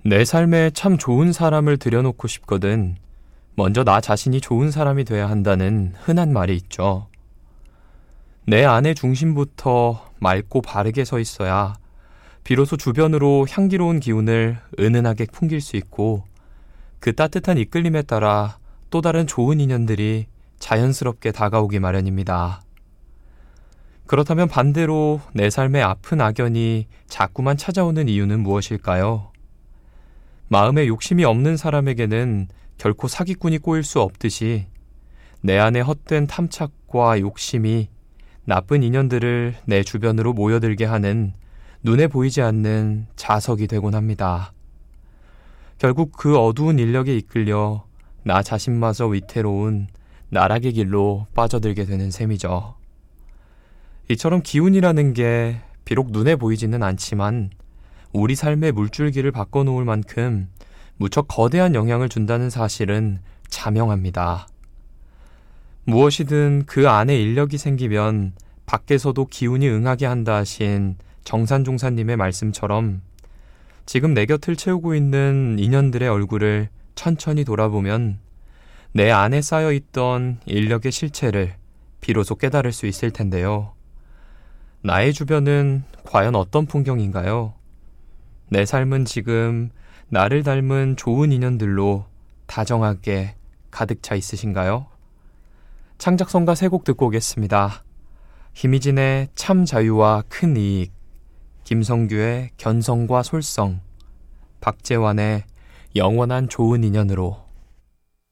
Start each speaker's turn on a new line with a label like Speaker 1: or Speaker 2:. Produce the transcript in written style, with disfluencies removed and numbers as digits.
Speaker 1: 내 삶에 참 좋은 사람을 들여놓고 싶거든 먼저 나 자신이 좋은 사람이 돼야 한다는 흔한 말이 있죠. 내 안의 중심부터 맑고 바르게 서 있어야 비로소 주변으로 향기로운 기운을 은은하게 풍길 수 있고 그 따뜻한 이끌림에 따라 또 다른 좋은 인연들이 자연스럽게 다가오기 마련입니다. 그렇다면 반대로 내 삶의 아픈 악연이 자꾸만 찾아오는 이유는 무엇일까요? 마음에 욕심이 없는 사람에게는 결코 사기꾼이 꼬일 수 없듯이 내 안의 헛된 탐착과 욕심이 나쁜 인연들을 내 주변으로 모여들게 하는 눈에 보이지 않는 자석이 되곤 합니다. 결국 그 어두운 인력에 이끌려 나 자신마저 위태로운 나락의 길로 빠져들게 되는 셈이죠. 이처럼 기운이라는 게 비록 눈에 보이지는 않지만 우리 삶의 물줄기를 바꿔놓을 만큼 무척 거대한 영향을 준다는 사실은 자명합니다. 무엇이든 그 안에 인력이 생기면 밖에서도 기운이 응하게 한다 하신 정산종사님의 말씀처럼 지금 내 곁을 채우고 있는 인연들의 얼굴을 천천히 돌아보면 내 안에 쌓여있던 인력의 실체를 비로소 깨달을 수 있을 텐데요. 나의 주변은 과연 어떤 풍경인가요? 내 삶은 지금 나를 닮은 좋은 인연들로 다정하게 가득 차 있으신가요? 창작성가 세 곡 듣고 오겠습니다. 김희진의 참 자유와 큰 이익, 김성규의 견성과 솔성, 박재환의 영원한 좋은 인연으로.